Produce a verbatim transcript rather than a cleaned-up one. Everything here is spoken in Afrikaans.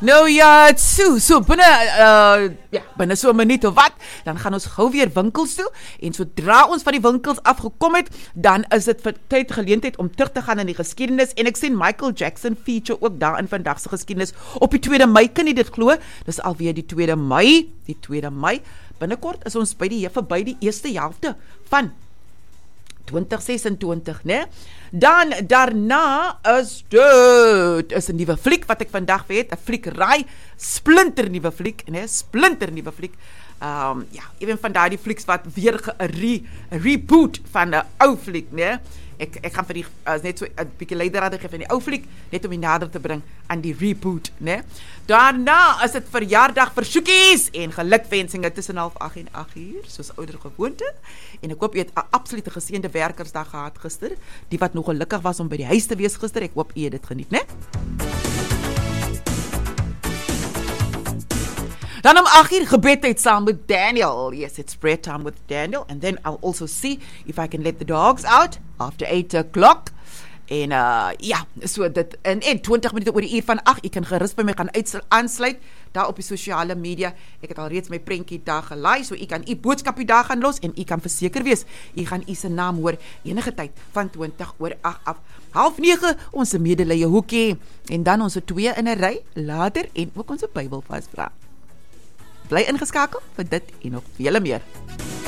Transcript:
Nou ja, so, so binne uh, ja, binne so 'n minuut of wat, dan gaan ons gou weer winkels toe en sodra ons van die winkels afgekom het, dan is dit vir tyd geleentheid om terug te gaan in die geskiedenis en ek sien Michael Jackson feature ook daar in vandag se geskiedenis op die tweede Mei, kan jy dit glo? Dis alweer die tweede Mei, die tweede Mei. Binnekort is ons by die verby die eerste helfte van twintig sesentwintig, né? Dan daarna is dit is 'n nuwe fliek wat ek vandag weet, 'n fliekry, splinter nuwe fliek, né? Splinter nuwe fliek. Ehm um, ja, een van daardie flieks wat weer 'n re, reboot van 'n ou fliek, né? Ek ek gaan vir die uh, net so 'n bietjie leiderrad gee van die ou fliek net om die nader te bring aan die reboot, né? Daarna is dit verjaardag versoekies en gelukwensinge tussen half agt en agt uur, soos ouer gewoonte. En ek hoop jy het 'n absolute geseënde werkersdag gehad gister. Die wat nog gelukkig was om by die huis te wees gister, ek hoop jy het dit geniet, né? Dan om agt uur gebedtyd saam met Daniel. Yes, it's prayer time with Daniel. And then I'll also see if I can let the dogs out after eight o'clock. En uh, ja, so dit, en, en twintig minute oor die uur van agt, jy kan gerus by my gaan uitsel, aansluit, daar op die sosiale media. Ek het al reeds my prentjie daar gelaai, so jy kan jy boodskapie daar gaan los, en jy kan verseker wees, jy gaan jy se naam hoor, enige tyd, van twintig oor agt af. Half nege, ons medelee hoekie, en dan ons twee in 'n ry, later, en ook ons Bybel vasvra. Bly ingeskakel vir dit en nog vele meer.